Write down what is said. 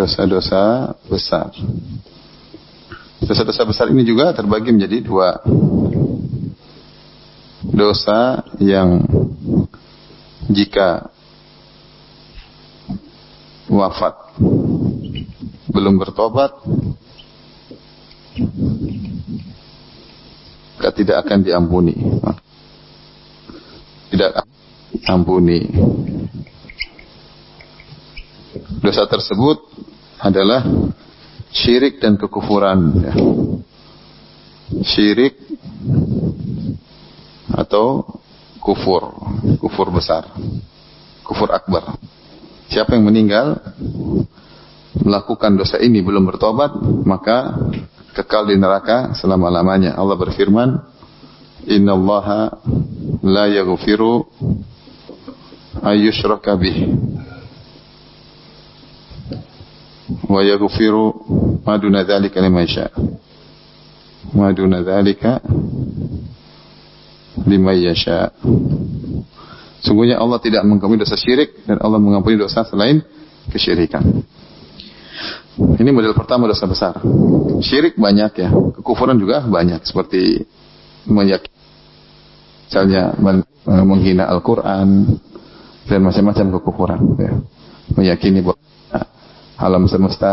dosa-dosa besar. Dosa-dosa besar ini juga terbagi menjadi dua. Dosa yang jika wafat belum bertobat, tidak akan diampuni. Tidak ampuni. Dosa tersebut adalah syirik dan kekufuran. Ya. Syirik atau kufur besar, kufur akbar. Siapa yang meninggal melakukan dosa ini belum bertobat, maka kekal di neraka selama-lamanya. Allah berfirman, "Innallaha la yaghfiru ayyushraka bih wa yaghfiru ma duna dzalika liman yasha." Ma duna dzalika liman yasha. Sungguhnya Allah tidak mengampuni dosa syirik dan Allah mengampuni dosa selain kesyirikan. Ini model pertama, dosa besar. Syirik banyak ya, kekufuran juga banyak, seperti meyakini misalnya menghina Al-Quran dan macam-macam kekufuran ya. Meyakini bahwa alam semesta